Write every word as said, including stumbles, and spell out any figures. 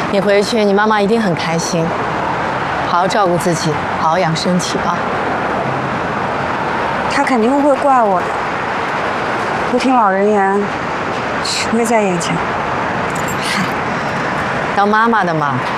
你回去，你妈妈一定很开心。好好照顾自己，好好养身体吧。 她肯定会怪我的。不听老人言，吃亏在眼前。 当妈妈的嘛，